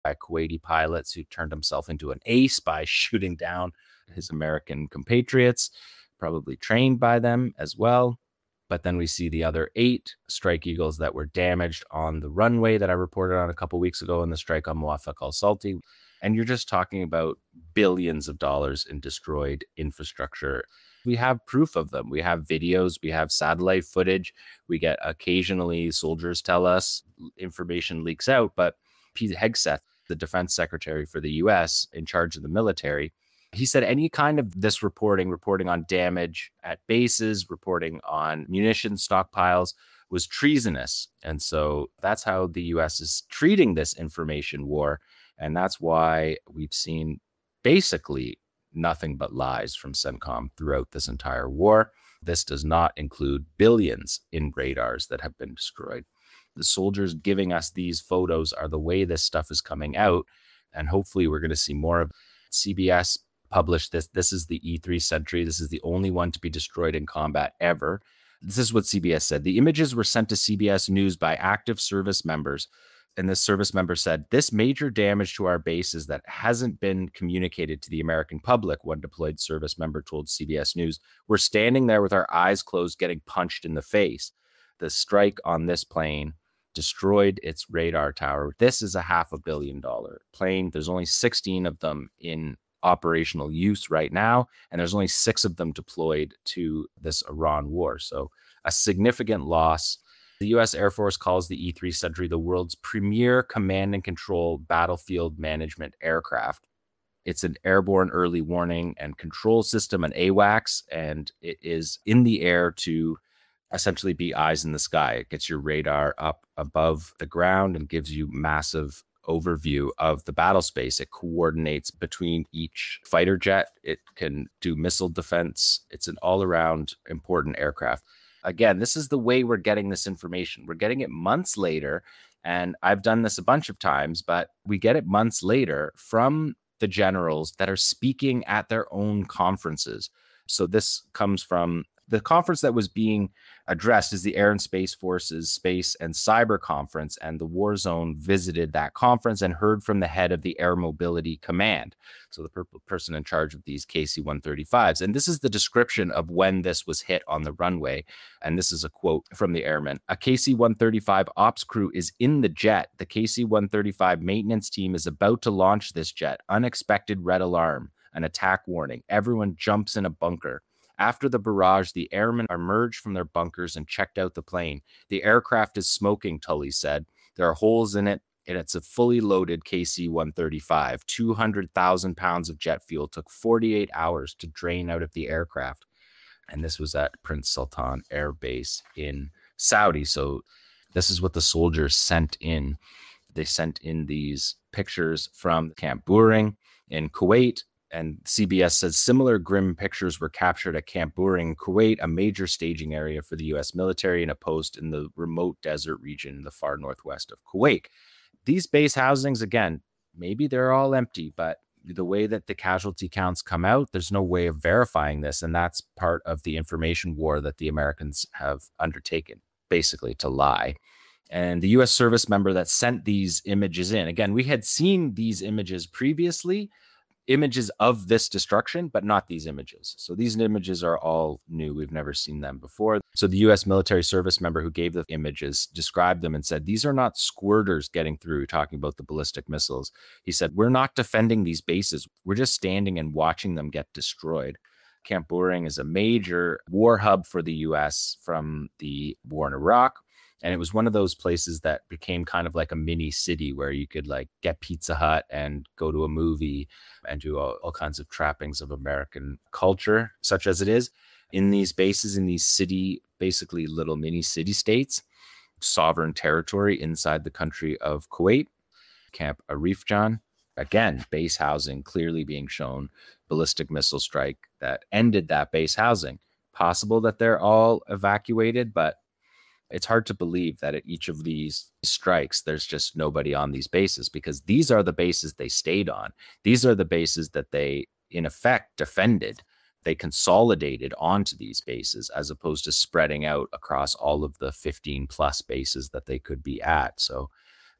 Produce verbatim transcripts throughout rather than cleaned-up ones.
by Kuwaiti pilots who turned himself into an ace by shooting down his American compatriots, probably trained by them as well. But then we see the other eight Strike Eagles that were damaged on the runway that I reported on a couple of weeks ago in the strike on Muwafaq al-Salti. And you're just talking about billions of dollars in destroyed infrastructure. We have proof of them. We have videos, we have satellite footage. We get occasionally soldiers tell us information leaks out, but Pete Hegseth, the defense secretary for the U S in charge of the military, he said any kind of this reporting, reporting on damage at bases, reporting on munitions stockpiles was treasonous. And so that's how the U S is treating this information war. And that's why we've seen basically nothing but lies from CENTCOM throughout this entire war. This does not include billions in radars that have been destroyed. The soldiers giving us these photos are the way this stuff is coming out. And hopefully we're going to see more of C B S published this. This is the E three Sentry. This is the only one to be destroyed in combat ever. This is what C B S said. The images were sent to C B S News by active service members. And this service member said, this major damage to our bases that hasn't been communicated to the American public, one deployed service member told C B S News. We're standing there with our eyes closed, getting punched in the face. The strike on this plane destroyed its radar tower. This is a half a billion dollar plane. There's only sixteen of them in operational use right now, and there's only six of them deployed to this Iran war. So a significant loss. The U S Air Force calls the E three Sentry the world's premier command and control battlefield management aircraft. It's an airborne early warning and control system, an AWACS, and it is in the air to essentially be eyes in the sky. It gets your radar up above the ground and gives you massive overview of the battle space. It coordinates between each fighter jet. It can do missile defense. It's an all-around important aircraft. Again, this is the way we're getting this information. We're getting it months later, and I've done this a bunch of times, but we get it months later from the generals that are speaking at their own conferences. So this comes from the conference that was being addressed is the Air and Space Forces Space and Cyber Conference, and the War Zone visited that conference and heard from the head of the Air Mobility Command, so the per- person in charge of these K C one thirty-fives. And this is the description of when this was hit on the runway, and this is a quote from the airman. A K C one thirty-five ops crew is in the jet. The K C one thirty-five maintenance team is about to launch this jet. Unexpected red alarm, an attack warning. Everyone jumps in a bunker. After the barrage, the airmen emerged from their bunkers and checked out the plane. The aircraft is smoking, Tully said. There are holes in it, and it's a fully loaded K C one thirty-five. two hundred thousand pounds of jet fuel took forty-eight hours to drain out of the aircraft. And this was at Prince Sultan Air Base in Saudi. So this is what the soldiers sent in. They sent in these pictures from Camp Buehring in Kuwait. And C B S says similar grim pictures were captured at Camp Buehring, Kuwait, a major staging area for the U S military, in a post in the remote desert region in the far northwest of Kuwait. These base housings, again, maybe they're all empty, but the way that the casualty counts come out, there's no way of verifying this. And that's part of the information war that the Americans have undertaken, basically to lie. And the U S service member that sent these images in, again, we had seen these images previously, images of this destruction, but not these images. So these images are all new. We've never seen them before. So the U S military service member who gave the images described them and said, these are not squirters getting through, talking about the ballistic missiles. He said, we're not defending these bases. We're just standing and watching them get destroyed. Camp Buehring is a major war hub for the U S from the war in Iraq. And it was one of those places that became kind of like a mini city where you could like get Pizza Hut and go to a movie and do all, all kinds of trappings of American culture, such as it is. In these bases, in these city, basically little mini city states, sovereign territory inside the country of Kuwait, Camp Arif Jan, again, base housing clearly being shown, ballistic missile strike that ended that base housing. Possible that they're all evacuated, but it's hard to believe that at each of these strikes, there's just nobody on these bases, because these are the bases they stayed on. These are the bases that they, in effect, defended. They consolidated onto these bases as opposed to spreading out across all of the fifteen plus bases that they could be at. So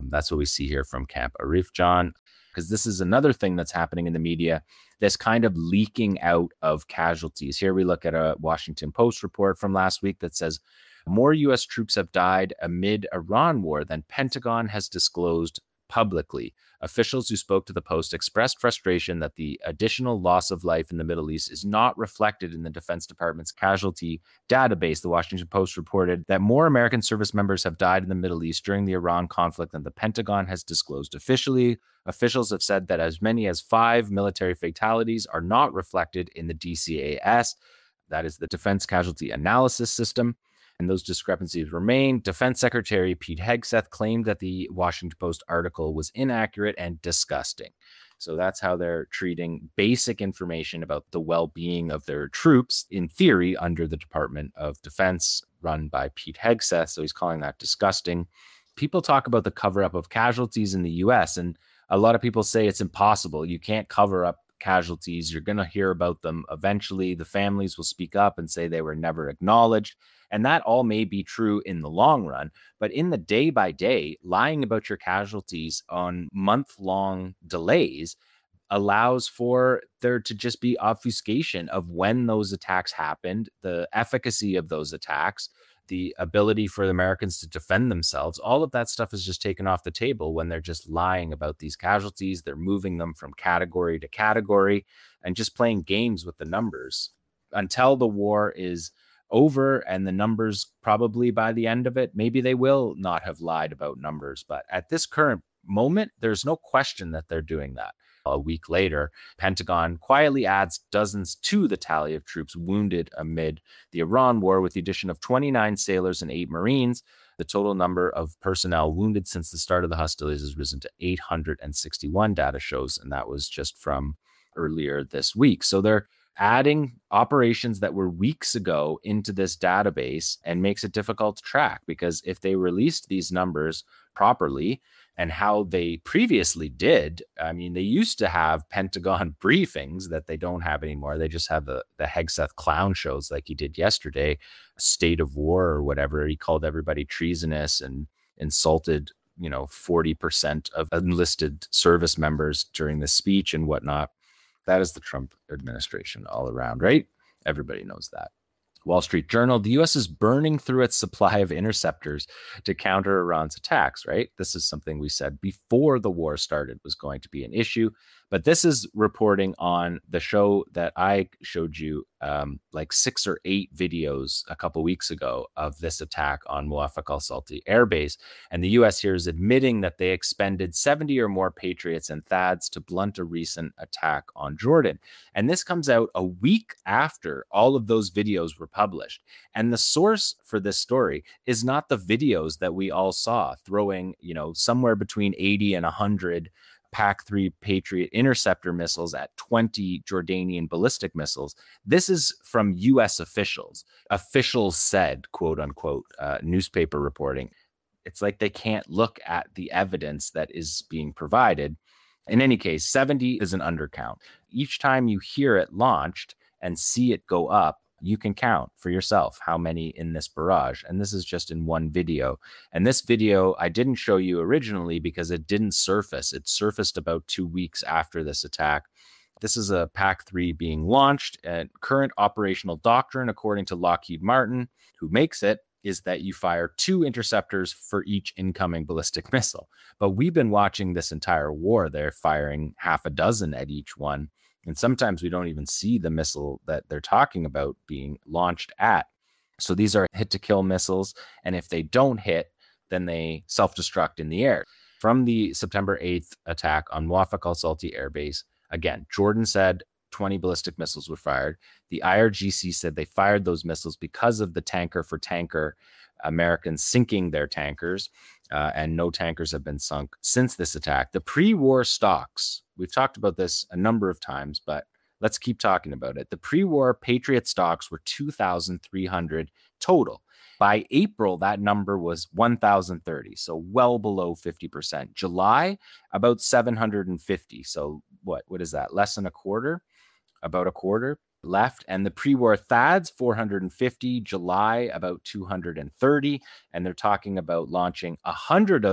That's what we see here from Camp Arif, John, because this is another thing that's happening in the media, this kind of leaking out of casualties. Here we look at a Washington Post report from last week that says more U S troops have died amid Iran war than Pentagon has disclosed publicly. Officials who spoke to the Post expressed frustration that the additional loss of life in the Middle East is not reflected in the Defense Department's casualty database. The Washington Post reported that more American service members have died in the Middle East during the Iran conflict than the Pentagon has disclosed officially. Officials have said that as many as five military fatalities are not reflected in the D C A S, that is the Defense Casualty Analysis System, and those discrepancies remain. Defense Secretary Pete Hegseth claimed that the Washington Post article was inaccurate and disgusting. So that's how they're treating basic information about the well-being of their troops, in theory, under the Department of Defense run by Pete Hegseth. So he's calling that disgusting. People talk about the cover-up of casualties in the U S, and a lot of people say it's impossible. You can't cover up casualties. You're going to hear about them eventually. The families will speak up and say they were never acknowledged. And that all may be true in the long run, but in the day by day, lying about your casualties on month-long delays allows for there to just be obfuscation of when those attacks happened, the efficacy of those attacks, the ability for the Americans to defend themselves. All of that stuff is just taken off the table when they're just lying about these casualties. They're moving them from category to category and just playing games with the numbers until the war is over, and the numbers probably by the end of it, maybe they will not have lied about numbers. But at this current moment, there's no question that they're doing that. A week later, Pentagon quietly adds dozens to the tally of troops wounded amid the Iran war, with the addition of twenty-nine sailors and eight Marines. The total number of personnel wounded since the start of the hostilities has risen to eight hundred sixty-one, data shows, and that was just from earlier this week. So they're adding operations that were weeks ago into this database and makes it difficult to track, because if they released these numbers properly and how they previously did, I mean, they used to have Pentagon briefings that they don't have anymore. They just have the, the Hegseth clown shows like he did yesterday, State of War or whatever. He called everybody treasonous and insulted, you know, forty percent of enlisted service members during the speech and whatnot. That is the Trump administration all around, right? Everybody knows that. Wall Street Journal, the U S is burning through its supply of interceptors to counter Iran's attacks, right? This is something we said before the war started was going to be an issue. But this is reporting on the show that I showed you um, like six or eight videos a couple weeks ago of this attack on Muwafaq al-Salti Air Base. And the U S here is admitting that they expended seventy or more Patriots and T H A A Ds to blunt a recent attack on Jordan. And this comes out a week after all of those videos were published. And the source for this story is not the videos that we all saw throwing, you know, somewhere between eighty and one hundred P A C three Patriot interceptor missiles at twenty Jordanian ballistic missiles. This is from U S officials. Officials said, quote unquote, uh, newspaper reporting. It's like they can't look at the evidence that is being provided. In any case, seventy is an undercount. Each time you hear it launched and see it go up, you can count for yourself how many in this barrage. And this is just in one video. And this video I didn't show you originally because it didn't surface. It surfaced about two weeks after this attack. This is a P A C three being launched. And current operational doctrine, according to Lockheed Martin, who makes it, is that you fire two interceptors for each incoming ballistic missile. But we've been watching this entire war. They're firing half a dozen at each one. And sometimes we don't even see the missile that they're talking about being launched at. So these are hit to kill missiles. And if they don't hit, then they self-destruct in the air. From the September eighth attack on Muwafaq al-Salti Air Base, again, Jordan said twenty ballistic missiles were fired. The I R G C said they fired those missiles because of the tanker for tanker Americans sinking their tankers, uh, and no tankers have been sunk since this attack. The pre-war stocks, we've talked about this a number of times, but let's keep talking about it. The pre-war Patriot stocks were two thousand three hundred total. By April, that number was one thousand thirty, so well below fifty percent. July, about seven hundred fifty. So what, what is that? Less than a quarter? About a quarter left. And the pre-war T H A A Ds, four hundred fifty, July, about two hundred thirty. And they're talking about launching one hundred of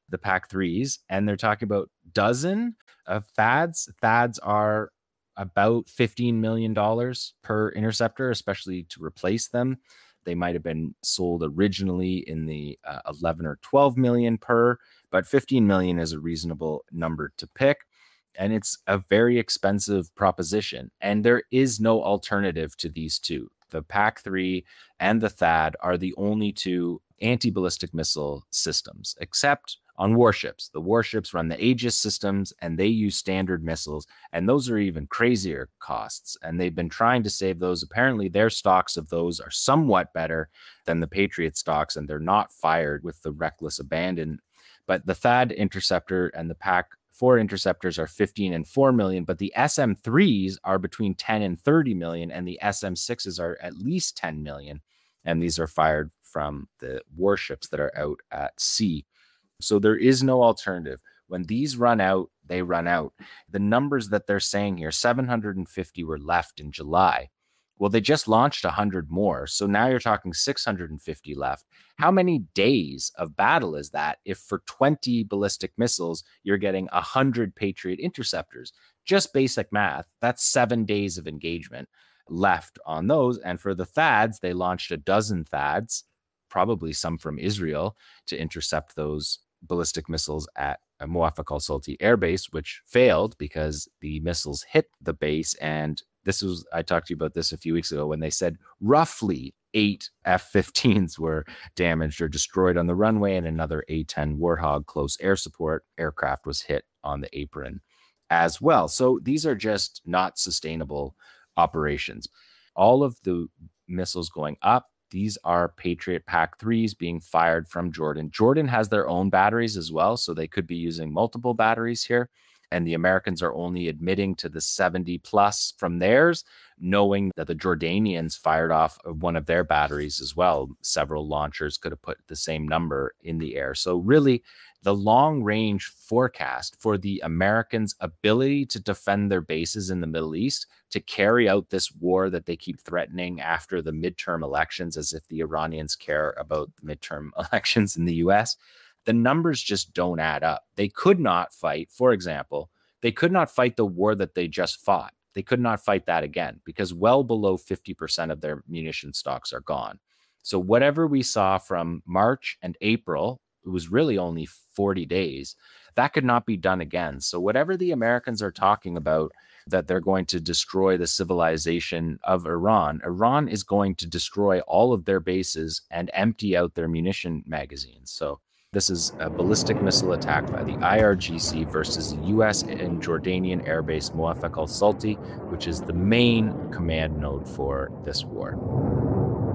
the P A C threes, and they're talking about dozen of THAADs. THAADs are about fifteen million dollars per interceptor, especially to replace them. They might have been sold originally in the uh, eleven or twelve million per, but fifteen million is a reasonable number to pick. And it's a very expensive proposition. And there is no alternative to these two. The P A C three and the THAAD are the only two anti-ballistic missile systems, except on warships. The warships run the Aegis systems, and they use standard missiles, and those are even crazier costs. And they've been trying to save those. Apparently, their stocks of those are somewhat better than the Patriot stocks, and they're not fired with the reckless abandon. But the THAAD interceptor and the P A C four interceptors are fifteen and four million, but the S M threes are between ten and thirty million, and the S M sixes are at least ten million. And these are fired from the warships that are out at sea. So there is no alternative. When these run out, they run out. The numbers that they're saying here, seven hundred fifty were left in July. Well, they just launched one hundred more. So now you're talking six hundred fifty left. How many days of battle is that if for twenty ballistic missiles, you're getting one hundred Patriot interceptors? Just basic math. That's seven days of engagement left on those. And for the THAADs, they launched a dozen THAADs, probably some from Israel, to intercept those ballistic missiles at Muwaffaq al-Salti Air Base, which failed because the missiles hit the base. And this was, I talked to you about this a few weeks ago when they said roughly eight F fifteens were damaged or destroyed on the runway, and another A ten Warthog close air support aircraft was hit on the apron as well. So these are just not sustainable operations. All of the missiles going up, these are Patriot P A C threes being fired from Jordan. Jordan has their own batteries as well, so they could be using multiple batteries here. And the Americans are only admitting to the seventy plus from theirs, knowing that the Jordanians fired off one of their batteries as well. Several launchers could have put the same number in the air. So really, the long range forecast for the Americans' ability to defend their bases in the Middle East, to carry out this war that they keep threatening after the midterm elections, as if the Iranians care about the midterm elections in the U S, the numbers just don't add up. They could not fight, for example, they could not fight the war that they just fought. They could not fight that again because well below fifty percent of their munition stocks are gone. So whatever we saw from March and April, it was really only forty days. That could not be done again. So whatever the Americans are talking about, that they're going to destroy the civilization of Iran, Iran is going to destroy all of their bases and empty out their munition magazines. So this is a ballistic missile attack by the I R G C versus the U S and Jordanian airbase Muwaffaq al-Salti, which is the main command node for this war.